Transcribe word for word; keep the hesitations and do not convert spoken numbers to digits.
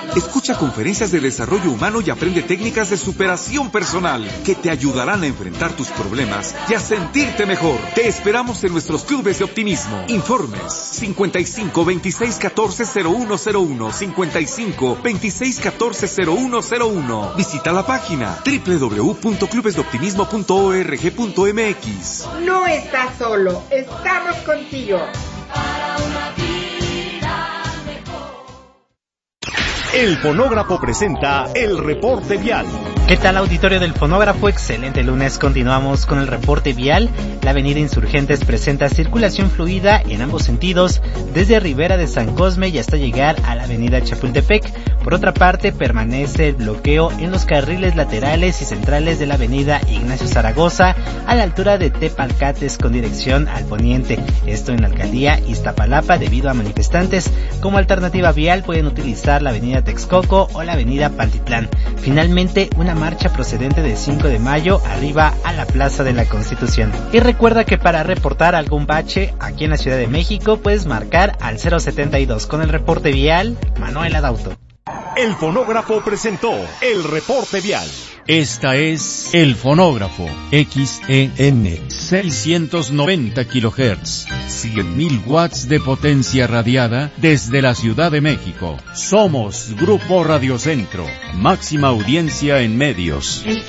Escucha conferencias de desarrollo humano y aprende técnicas de superación personal que te ayudarán a enfrentar tus problemas y a sentirte mejor. Te esperamos en nuestros clubes de optimismo. Informes cincuenta y cinco, veintiséis, catorce, cero uno cero uno, cincuenta y cinco, veintiséis, catorce, cero uno cero uno. Visita la página doble u doble u doble u punto clubes de optimismo punto org punto m x. No estás solo, estamos contigo. Para una vida mejor. El Fonógrafo presenta el reporte vial. ¿Qué tal, auditorio del Fonógrafo? Excelente lunes, continuamos con el reporte vial. La avenida Insurgentes presenta circulación fluida en ambos sentidos, desde Ribera de San Cosme y hasta llegar a la avenida Chapultepec. Por otra parte, permanece el bloqueo en los carriles laterales y centrales de la avenida Ignacio Zaragoza, a la altura de Tepalcates con dirección al poniente. Esto en la alcaldía Iztapalapa debido a manifestantes. Como alternativa vial pueden utilizar la avenida Texcoco o la avenida Pantitlán. Finalmente, una marcha procedente del cinco de mayo arriba a la Plaza de la Constitución. Y recuerda que para reportar algún bache aquí en la Ciudad de México puedes marcar al cero setenta y dos. Con el reporte vial, Manuel Adauto. El Fonógrafo presentó el reporte vial. Esta es El Fonógrafo, X E N, seiscientos noventa kilohertz, cien mil watts de potencia radiada desde la Ciudad de México. Somos Grupo Radio Centro, máxima audiencia en medios. El